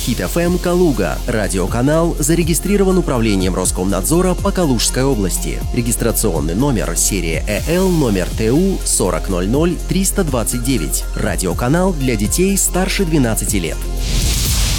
Хит-ФМ Калуга. Радиоканал зарегистрирован управлением Роскомнадзора по Калужской области. Регистрационный номер серия ЭЛ номер ТУ 4000 329. Радиоканал для детей старше 12 лет.